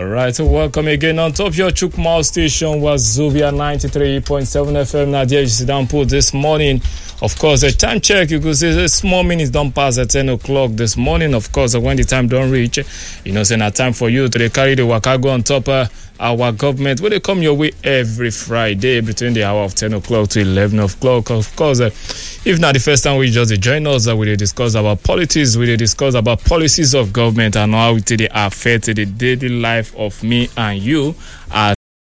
All right, so welcome again on top of your Chukmal station was Zubia 93.7 FM. Now, there you sit down put this morning. Of course, a time check, you could say small minutes don't pass at 10 o'clock this morning. Of course, when the time don't reach, you know, it's not time for you to carry the Wakago on top our government. Will they come your way every Friday between the hour of 10 o'clock to 11 o'clock? Of course, if not the first time we just join us, we will discuss about politics, we will discuss about policies of government and how it affect the daily life of me and you.